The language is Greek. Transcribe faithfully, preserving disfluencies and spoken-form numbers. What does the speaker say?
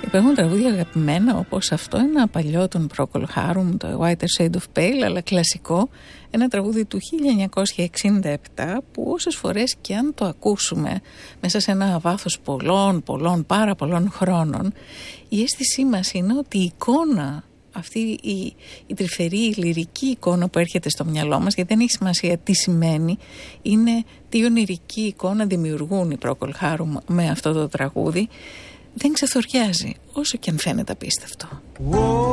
Υπάρχουν τραγούδια αγαπημένα όπως αυτό, ένα παλιό των Procol Harum, το Whiter Shade of Pale, αλλά κλασικό, ένα τραγούδι του χίλια εννιακόσια εξήντα επτά που όσες φορές και αν το ακούσουμε μέσα σε ένα βάθος πολλών, πολλών, πάρα πολλών χρόνων, η αίσθησή μας είναι ότι η εικόνα, αυτή η, η τρυφερή, η λυρική εικόνα που έρχεται στο μυαλό μας, γιατί δεν έχει σημασία τι σημαίνει, είναι τι ονειρική εικόνα δημιουργούν οι Procol Harum με αυτό το τραγούδι, δεν ξεθοριάζει όσο και αν φαίνεται απίστευτο.